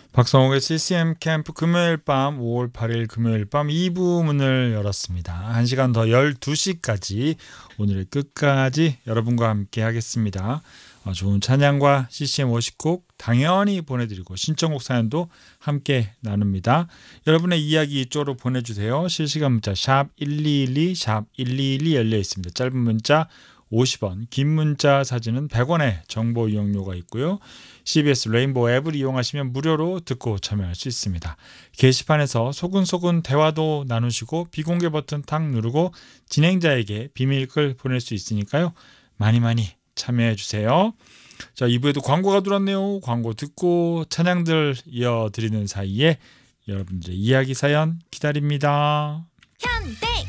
박성욱의 CCM 캠프 금요일 밤 5월 8일 금요일 밤 2부 문을 열었습니다. 1시간 더 12시까지 오늘의 끝까지 여러분과 함께 하겠습니다. 좋은 찬양과 CCM 워시곡 당연히 보내드리고 신청곡 사연도 함께 나눕니다. 여러분의 이야기 이쪽으로 보내주세요. 실시간 문자 샵 1212 샵 1212 열려 있습니다. 짧은 문자 50원, 긴 문자 사진은 100원의 정보 이용료가 있고요. CBS 레인보우 앱을 이용하시면 무료로 듣고 참여할 수 있습니다. 게시판에서 소근소근 대화도 나누시고 비공개 버튼 탁 누르고 진행자에게 비밀글 보낼 수 있으니까요. 많이 참여해 주세요. 자, 2부에도 광고가 들어왔네요. 광고 듣고 찬양들 이어드리는 사이에 여러분들의 이야기 사연 기다립니다. 현대